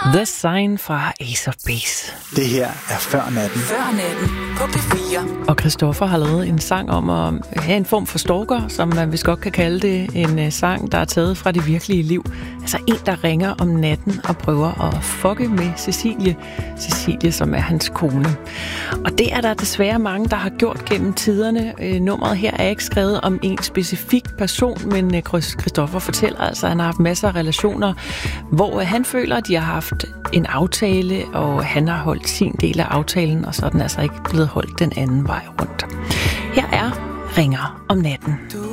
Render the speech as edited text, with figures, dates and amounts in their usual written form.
The Sign fra Ace of Base. Det her er Før Natten. Før Natten på P4. Og Christoffer har lavet en sang om at have en form for stalker, som man vist godt kan kalde det. En sang, der er taget fra det virkelige liv. Altså en, der ringer om natten og prøver at fucke med Cecilie. Cecilie, som er hans kone. Og det er der desværre mange, der har gjort gennem tiderne. Nummeret her er ikke skrevet om en specifik person, men Christoffer fortæller altså, at han har haft masser af relationer, hvor han føler, at de har haft en aftale, og han har holdt sin del af aftalen, og så er den altså ikke blevet holdt den anden vej rundt. Her er Ringer om natten.